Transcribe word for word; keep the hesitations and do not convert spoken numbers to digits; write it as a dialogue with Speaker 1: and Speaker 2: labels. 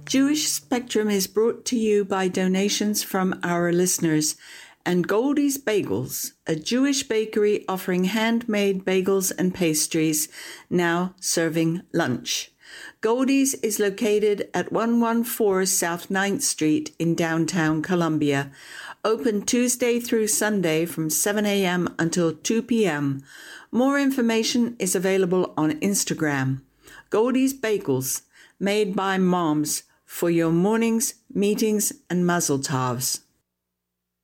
Speaker 1: Jewish Spectrum is brought to you by donations from our listeners and Goldie's Bagels, a Jewish bakery offering handmade bagels and pastries, now serving lunch. Goldie's is located at one fourteen South ninth Street in downtown Columbia, open Tuesday through Sunday from seven a.m. until two p.m. More information is available on Instagram. Goldie's Bagels, made by moms, for your mornings, meetings, and mazel tovs.